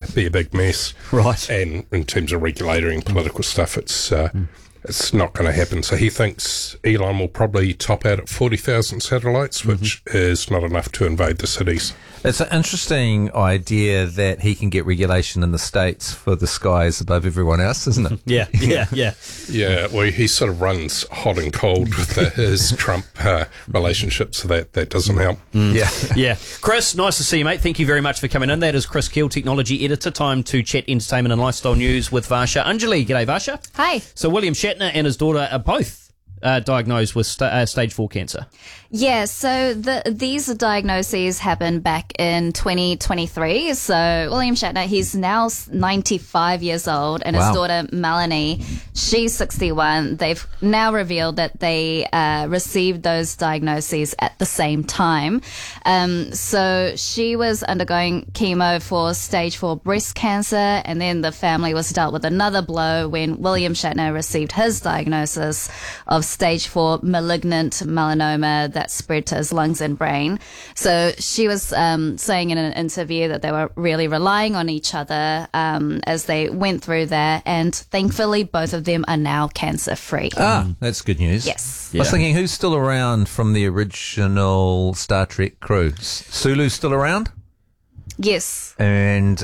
be a big mess. Right. And in terms of regulating and political stuff, it's not going to happen. So he thinks Elon will probably top out at 40,000 satellites, which is not enough to invade the cities. It's an interesting idea that he can get regulation in the States for the skies above everyone else, isn't it? Yeah. Yeah, well, he sort of runs hot and cold with his Trump relationship, so that doesn't help. Yeah. Chris, nice to see you, mate. Thank you very much for coming in. That is Chris Keel, Technology Editor. Time to chat entertainment and lifestyle news with Varsha Anjali. G'day, Varsha. Hi. So William Shatner and his daughter are both diagnosed with stage 4 cancer. Yeah, so these diagnoses happened back in 2023. So William Shatner, he's now 95 years old, and his daughter Melanie, she's 61. They've now revealed that they received those diagnoses at the same time. So she was undergoing chemo for stage 4 breast cancer, and then the family was dealt with another blow when William Shatner received his diagnosis of stage 4 malignant melanoma that spread to his lungs and brain. So she was saying in an interview that they were really relying on each other as they went through that, and thankfully both of them are now cancer-free. That's good news. Yes. I was thinking, who's still around from the original Star Trek crew? Sulu's still around? Yes. And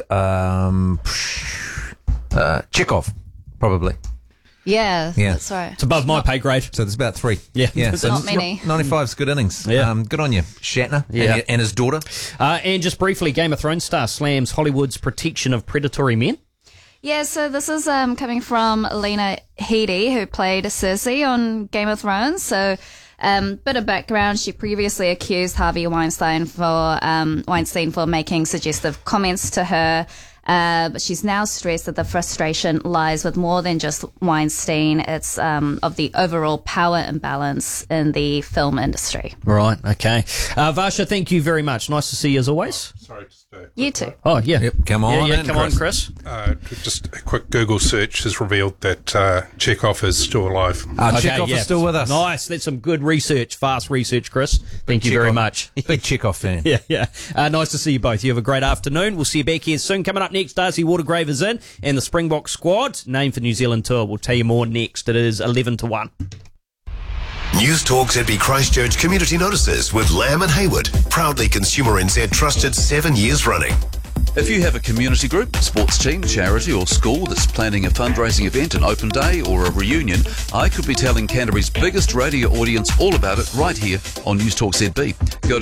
Chekhov, probably. Yeah, that's right. It's above my pay grade. So there's about 3. Yeah. So Not many. 95's good innings. Yeah. Good on you, Shatner. Yeah. And his daughter. And just briefly, Game of Thrones star slams Hollywood's protection of predatory men. Yeah, so this is coming from Lena Headey, who played Cersei on Game of Thrones. So bit of background, she previously accused Harvey Weinstein for making suggestive comments to her. But she's now stressed that the frustration lies with more than just Weinstein. It's of the overall power imbalance in the film industry. Right, okay. Varsha, thank you very much. Nice to see you as always. Sorry, just You too. Oh, yeah. Yep, come on in, come on, Chris. just a quick Google search has revealed that Chekhov is still alive. Chekhov is still with us. Nice. That's some good research, fast research, Chris. Thank you very much. Big Chekhov fan. Yeah. Nice to see you both. You have a great afternoon. We'll see you back here soon. Coming up next, Darcy Watergrave is in, and the Springbok squad, named for New Zealand tour. We'll tell you more next. It is 11-1. News Talk ZB Christchurch Community Notices with Lamb and Hayward. Proudly Consumer NZ trusted 7 years running. If you have a community group, sports team, charity or school that's planning a fundraising event, an open day or a reunion, I could be telling Canterbury's biggest radio audience all about it right here on News Talk ZB. Go to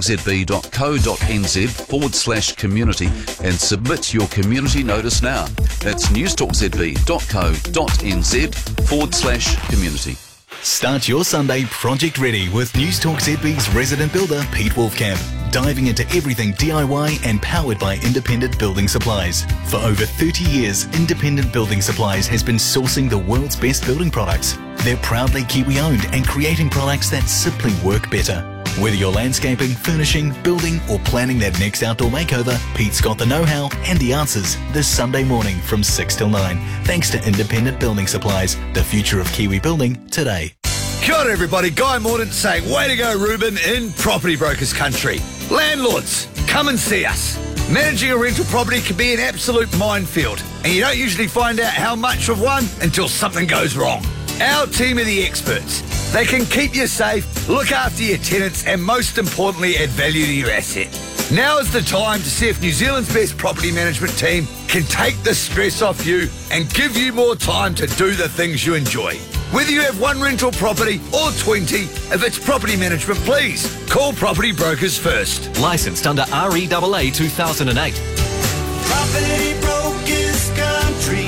newstalkzb.co.nz/community and submit your community notice now. That's newstalkzb.co.nz/community. Start your Sunday project ready with News Talk ZB's resident builder, Pete Wolfcamp. Diving into everything DIY and powered by Independent Building Supplies. For over 30 years, Independent Building Supplies has been sourcing the world's best building products. They're proudly Kiwi-owned and creating products that simply work better. Whether you're landscaping, furnishing, building, or planning that next outdoor makeover, Pete's got the know-how and the answers this Sunday morning from 6 till 9. Thanks to Independent Building Supplies, the future of Kiwi building today. Kia ora everybody, Guy Mordaunt saying, way to go Ruben in Property Brokers Country. Landlords, come and see us. Managing a rental property can be an absolute minefield, and you don't usually find out how much of one until something goes wrong. Our team are the experts. They can keep you safe, look after your tenants, and most importantly, add value to your asset. Now is the time to see if New Zealand's best property management team can take the stress off you and give you more time to do the things you enjoy. Whether you have one rental property or 20, if it's property management, please call Property Brokers first. Licensed under REAA 2008. Property Brokers Country.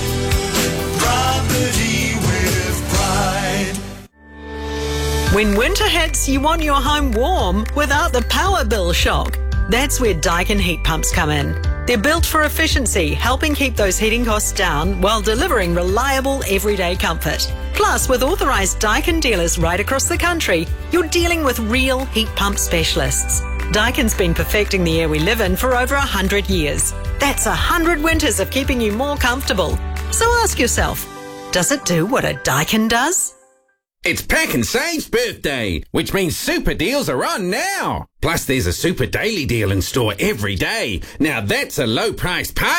Property with pride. When winter hits, you want your home warm without the power bill shock. That's where Daikin heat pumps come in. They're built for efficiency, helping keep those heating costs down while delivering reliable everyday comfort. Plus, with authorised Daikin dealers right across the country, you're dealing with real heat pump specialists. Daikin's been perfecting the air we live in for over 100 years. That's 100 winters of keeping you more comfortable. So ask yourself, does it do what a Daikin does? It's Pack and Save's birthday, which means super deals are on now. Plus, there's a super daily deal in store every day. Now that's a low price party.